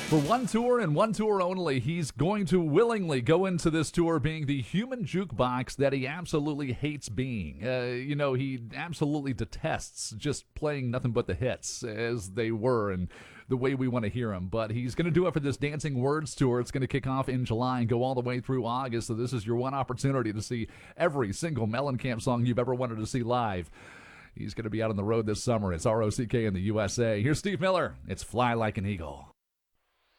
For one tour and one tour only, he's going to willingly go into this tour being the human jukebox that he absolutely hates being. He absolutely detests just playing nothing but the hits as they were and the way we want to hear him. But he's going to do it for this Dancing Words tour. It's going to kick off in July and go all the way through August. So this is your one opportunity to see every single Mellencamp song you've ever wanted to see live. He's going to be out on the road this summer. It's ROCK in the USA. Here's Steve Miller. It's Fly Like an Eagle.